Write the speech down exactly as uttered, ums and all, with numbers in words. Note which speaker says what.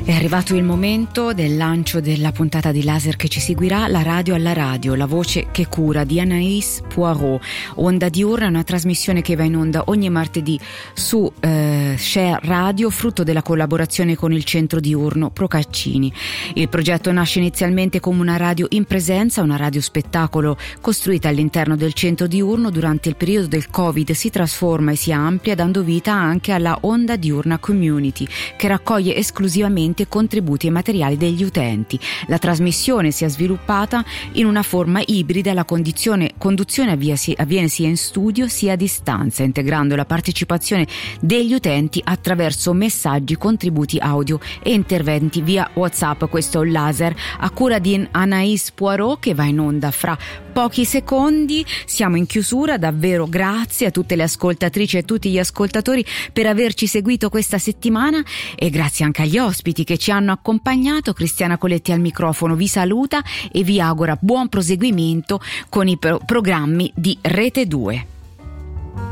Speaker 1: È arrivato il momento del lancio della puntata di Laser che ci seguirà, La radio alla radio, la voce che cura di Anaïs Poirot. Onda diurna è una trasmissione che va in onda ogni martedì su eh, Share Radio, frutto della collaborazione con il centro diurno Procaccini. Il progetto nasce inizialmente come una radio in presenza, una radio spettacolo costruita all'interno del centro diurno. Durante il periodo del Covid si trasforma e si amplia, dando vita anche alla Onda diurna Community, che raccoglie esclusivamente contributi e materiali degli utenti. La trasmissione si è sviluppata in una forma ibrida, la condizione, conduzione avvia, si, avviene sia in studio sia a distanza, integrando la partecipazione degli utenti attraverso messaggi, contributi audio e interventi via WhatsApp. Questo è il Laser a cura di Anaïs Poirot, che va in onda fra pochi secondi. Siamo in chiusura, davvero grazie a tutte le ascoltatrici e tutti gli ascoltatori per averci seguito questa settimana, e grazie anche agli ospiti che ci hanno accompagnato. Cristiana Coletti al microfono vi saluta e vi augura buon proseguimento con i pro- programmi di Rete due.